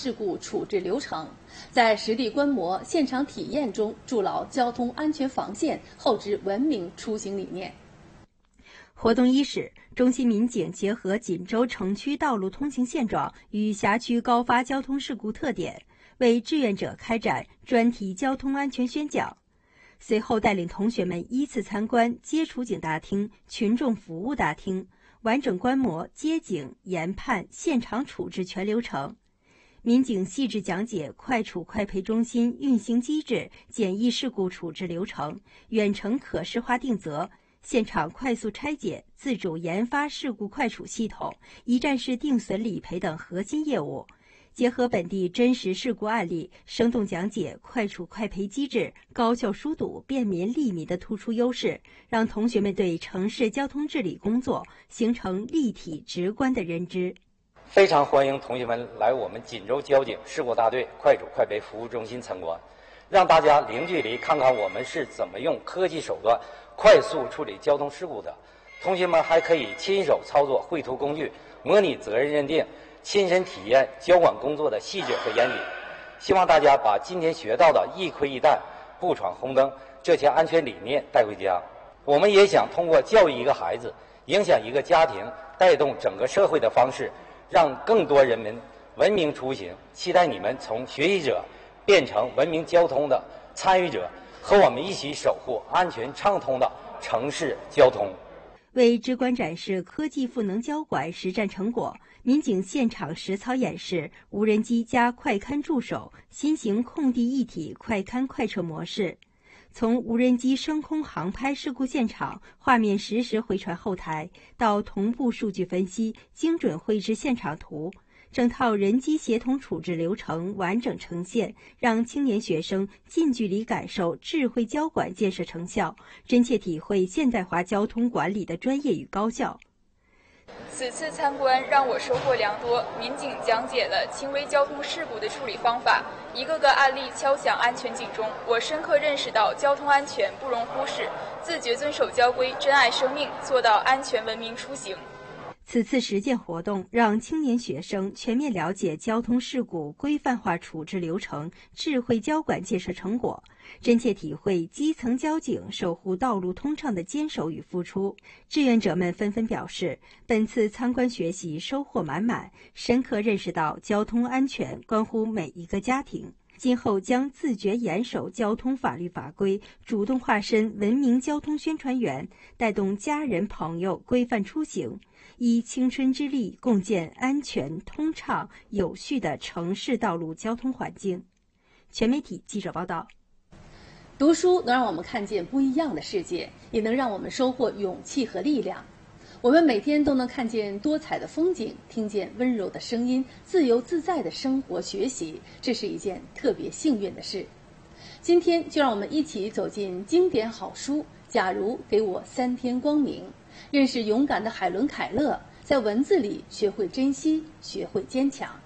事故处置流程，在实地观摩、现场体验中筑牢交通安全防线，厚植文明出行理念。 活动伊始，中心民警结合锦州城区道路通行现状与辖区高发交通事故特点，为志愿者开展专题交通安全宣讲。随后带领同学们依次参观接触警大厅、群众服务大厅，完整观摩接警、研判、现场处置全流程。民警细致讲解快处快赔中心运行机制、简易事故处置流程、远程可视化定责、现场快速拆解、自主研发事故快处系统、一站式定损理赔等核心业务，结合本地真实事故案例，生动讲解快处快赔机制，高效疏堵、便民利民的突出优势，让同学们对城市交通治理工作形成立体直观的认知。 非常欢迎同学们来我们锦州交警事故大队快处快赔服务中心参观，让大家零距离看看我们是怎么用科技手段快速处理交通事故的。同学们还可以亲手操作绘图工具，模拟责任认定，亲身体验交管工作的细致和严谨。希望大家把今天学到的一盔一弹、不闯红灯这些安全理念带回家。我们也想通过教育一个孩子、影响一个家庭、带动整个社会的方式，让更多人民文明出行。期待你们从学习者变成文明交通的参与者，和我们一起守护安全畅通的城市交通。 为直观展示科技赋能交管实战成果，民警现场实操演示无人机加快勘助手新型空地一体快勘快测模式，从无人机升空航拍事故现场画面实时回传后台，到同步数据分析、精准绘制现场图，整套人机协同处置流程完整呈现，让青年学生近距离感受智慧交管建设成效，真切体会现代化交通管理的专业与高效。 此次参观让我收获良多，民警讲解了轻微交通事故的处理方法，一个个案例敲响安全警钟，我深刻认识到交通安全不容忽视，自觉遵守交规，珍爱生命，做到安全文明出行。 此次实践活动让青年学生全面了解交通事故规范化处置流程、智慧交管建设成果，真切体会基层交警守护道路通畅的坚守与付出。志愿者们纷纷表示，本次参观学习收获满满，深刻认识到交通安全关乎每一个家庭。今后将自觉严守交通法律法规，主动化身文明交通宣传员，带动家人朋友规范出行，以青春之力共建安全、通畅、有序的城市道路交通环境。全媒体记者报道。 读书能让我们看见不一样的世界，也能让我们收获勇气和力量。我们每天都能看见多彩的风景，听见温柔的声音，自由自在的生活学习，这是一件特别幸运的事。今天就让我们一起走进经典好书《假如给我3天光明》，认识勇敢的海伦·凯勒，在文字里学会珍惜，学会坚强。